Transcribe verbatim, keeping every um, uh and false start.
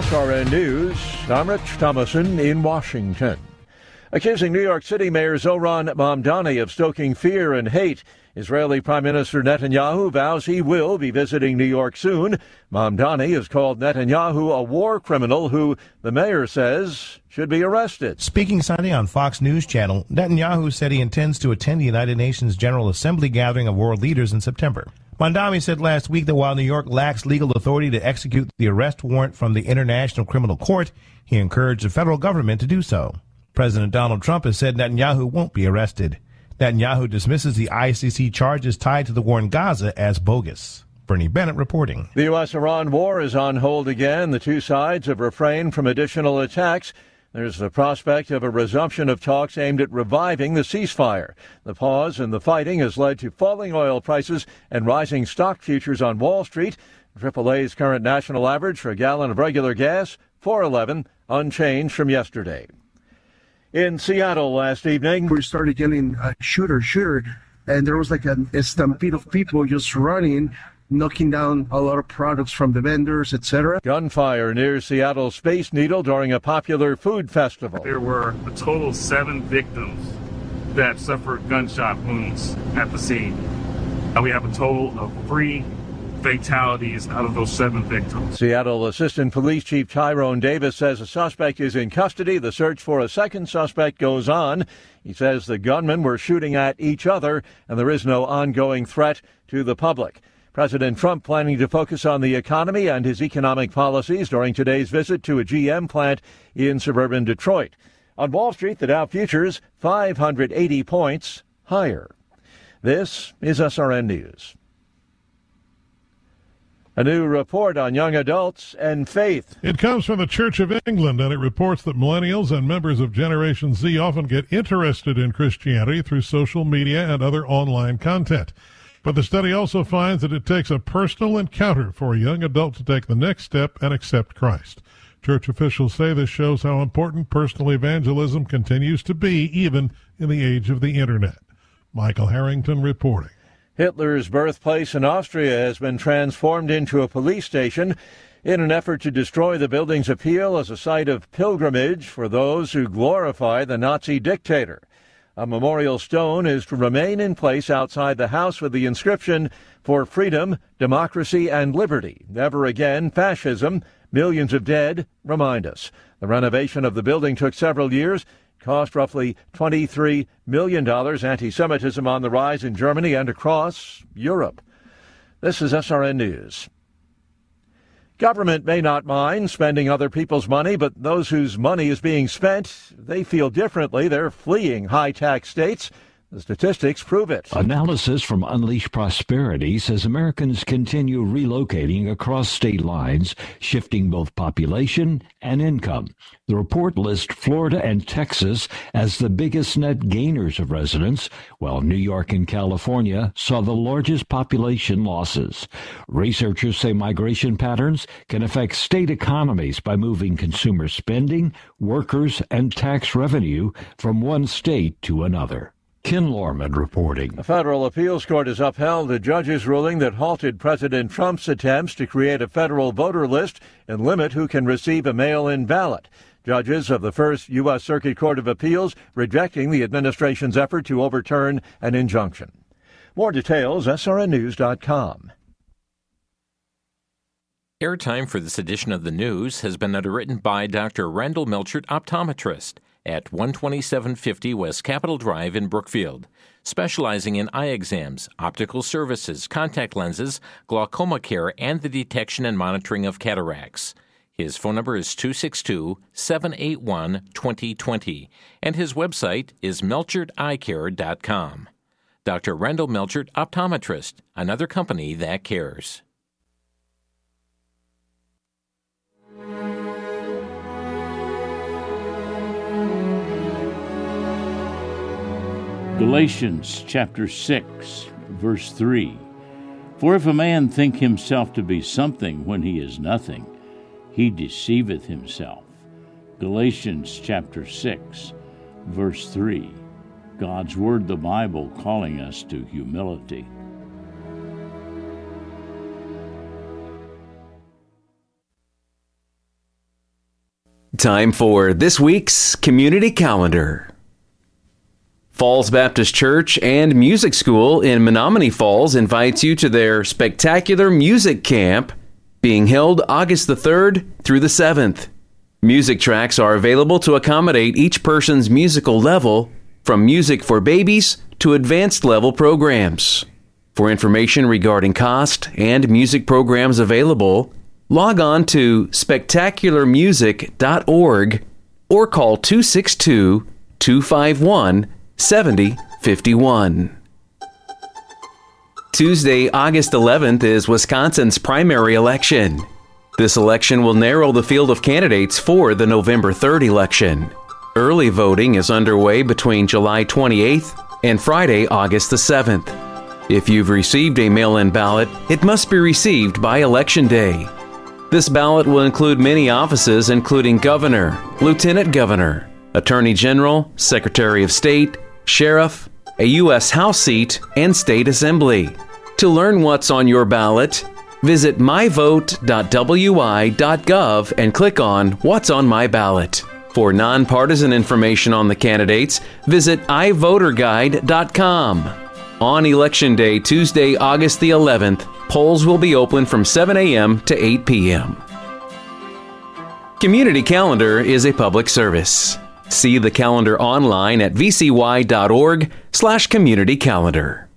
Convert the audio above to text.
S R N News, I'm Rich Thomason in Washington. Accusing New York City Mayor Zohran Mamdani of stoking fear and hate, Israeli Prime Minister Netanyahu vows he will be visiting New York soon. Mamdani has called Netanyahu a war criminal who, the mayor says, should be arrested. Speaking Sunday on Fox News Channel, Netanyahu said he intends to attend the United Nations General Assembly gathering of world leaders in September. Mamdani said last week that while New York lacks legal authority to execute the arrest warrant from the International Criminal Court, he encouraged the federal government to do so. President Donald Trump has said Netanyahu won't be arrested. Netanyahu dismisses the I C C charges tied to the war in Gaza as bogus. Bernie Bennett reporting. The U S Iran war is on hold again. The two sides have refrained from additional attacks. There's the prospect of a resumption of talks aimed at reviving the ceasefire. The pause in the fighting has led to falling oil prices and rising stock futures on Wall Street. triple A's current national average for a gallon of regular gas, four eleven, unchanged from yesterday. In Seattle last evening, we started getting uh, shooter, shooter, and there was like a, a stampede of people just running, knocking down a lot of products from the vendors, et cetera. Gunfire near Seattle's Space Needle during a popular food festival. There were a total of seven victims that suffered gunshot wounds at the scene. And we have a total of three fatalities out of those seven victims. Seattle Assistant Police Chief Tyrone Davis says a suspect is in custody. The search for a second suspect goes on. He says the gunmen were shooting at each other and there is no ongoing threat to the public. President Trump planning to focus on the economy and his economic policies during today's visit to a G M plant in suburban Detroit. On Wall Street, the Dow futures five hundred eighty points higher. This is S R N News. A new report on young adults and faith. It comes from the Church of England, and it reports that millennials and members of Generation Z often get interested in Christianity through social media and other online content. But the study also finds that it takes a personal encounter for a young adult to take the next step and accept Christ. Church officials say this shows how important personal evangelism continues to be, even in the age of the Internet. Michael Harrington reporting. Hitler's birthplace in Austria has been transformed into a police station in an effort to destroy the building's appeal as a site of pilgrimage for those who glorify the Nazi dictator. A memorial stone is to remain in place outside the house with the inscription, "For freedom, democracy, and liberty. Never again fascism. Millions of dead remind us." The renovation of the building took several years, cost roughly twenty-three million dollars. Anti-Semitism on the rise in Germany and across Europe. This is S R N News. Government may not mind spending other people's money, but those whose money is being spent, they feel differently. They're fleeing high-tax states. The statistics prove it. Analysis from Unleash Prosperity says Americans continue relocating across state lines, shifting both population and income. The report lists Florida and Texas as the biggest net gainers of residents, while New York and California saw the largest population losses. Researchers say migration patterns can affect state economies by moving consumer spending, workers, and tax revenue from one state to another. Ken Lorman reporting. A federal appeals court has upheld a judge's ruling that halted President Trump's attempts to create a federal voter list and limit who can receive a mail-in ballot. Judges of the First U S. Circuit Court of Appeals rejecting the administration's effort to overturn an injunction. More details, S R N news dot com. Airtime for this edition of the news has been underwritten by Doctor Randall Melchert, optometrist, at one twenty-seven fifty West Capitol Drive in Brookfield, specializing in eye exams, optical services, contact lenses, glaucoma care, and the detection and monitoring of cataracts. His phone number is two six two, seven eight one, two zero two zero, and his website is melchert eye care dot com. Doctor Randall Melchert, optometrist, another company that cares. Galatians chapter six, verse three. For if a man think himself to be something when he is nothing, he deceiveth himself. Galatians chapter six, verse three. God's Word, the Bible, calling us to humility. Time for this week's Community Calendar. Falls Baptist Church and Music School in Menominee Falls invites you to their spectacular music camp being held August the third through the seventh. Music tracks are available to accommodate each person's musical level, from music for babies to advanced level programs. For information regarding cost and music programs available, log on to spectacular music dot org or call two six two, two five one, seven zero five one. Tuesday, August eleventh is Wisconsin's primary election. This election will narrow the field of candidates for the November third election. Early voting is underway between July twenty-eighth and Friday, August the seventh. If you've received a mail-in ballot, it must be received by Election Day. This ballot will include many offices including Governor, Lieutenant Governor, Attorney General, Secretary of State, Sheriff, a U S House seat, and State Assembly. To learn what's on your ballot, visit my vote dot w i dot gov and click on What's on My Ballot. For nonpartisan information on the candidates, visit i voter guide dot com. On Election Day, Tuesday, August the eleventh, polls will be open from seven a.m. to eight p.m. Community Calendar is a public service. See the calendar online at v c y dot org slash community calendar.